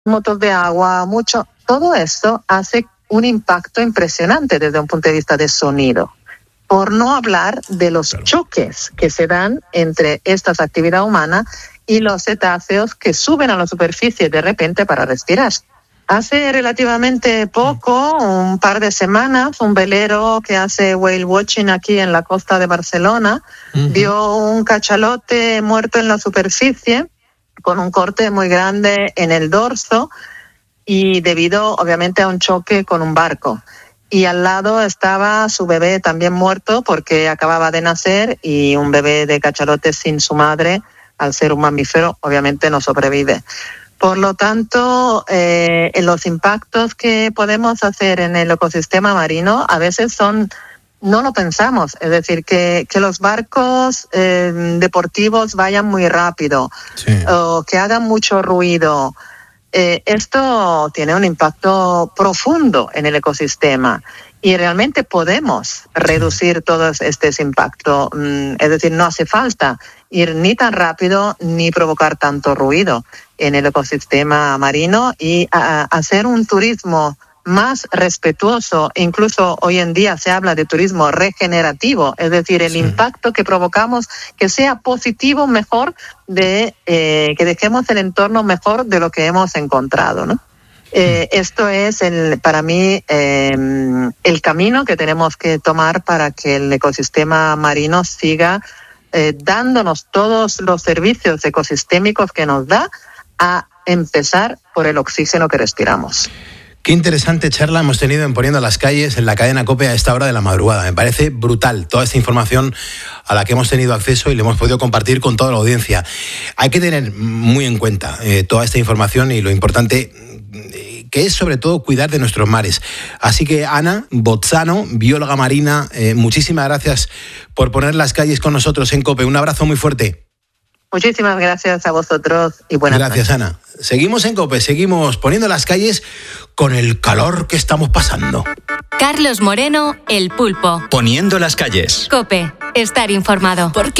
motos de agua, mucho. Todo eso hace un impacto impresionante desde un punto de vista de sonido. Por no hablar de los choques que se dan entre esta actividad humana y los cetáceos que suben a la superficie de repente para respirar. Hace relativamente poco, un par de semanas, un velero que hace whale watching aquí en la costa de Barcelona vio un cachalote muerto en la superficie con un corte muy grande en el dorso y debido obviamente a un choque con un barco. Y al lado estaba su bebé también muerto porque acababa de nacer y un bebé de cachalote sin su madre, al ser un mamífero, obviamente no sobrevive. Por lo tanto, los impactos que podemos hacer en el ecosistema marino a veces no lo pensamos. Es decir, que los barcos deportivos vayan muy rápido, o que hagan mucho ruido. Esto tiene un impacto profundo en el ecosistema y realmente podemos reducir todo este impacto. Es decir, no hace falta ir ni tan rápido ni provocar tanto ruido en el ecosistema marino y hacer un turismo más respetuoso. Incluso hoy en día se habla de turismo regenerativo, es decir, el impacto que provocamos que sea positivo, mejor de que dejemos el entorno mejor de lo que hemos encontrado, ¿no? Esto es para mí el camino que tenemos que tomar para que el ecosistema marino siga dándonos todos los servicios ecosistémicos que nos da, a empezar por el oxígeno que respiramos. Qué interesante charla hemos tenido en Poniendo las Calles en la cadena COPE a esta hora de la madrugada. Me parece brutal toda esta información a la que hemos tenido acceso y le hemos podido compartir con toda la audiencia. Hay que tener muy en cuenta toda esta información y lo importante que es sobre todo cuidar de nuestros mares. Así que Ana Bozzano, bióloga marina, muchísimas gracias por poner las calles con nosotros en COPE. Un abrazo muy fuerte. Muchísimas gracias a vosotros y buenas noches. Gracias, Ana. Seguimos en COPE, seguimos poniendo las calles con el calor que estamos pasando. Carlos Moreno, El Pulpo. Poniendo las calles. COPE, estar informado. Porque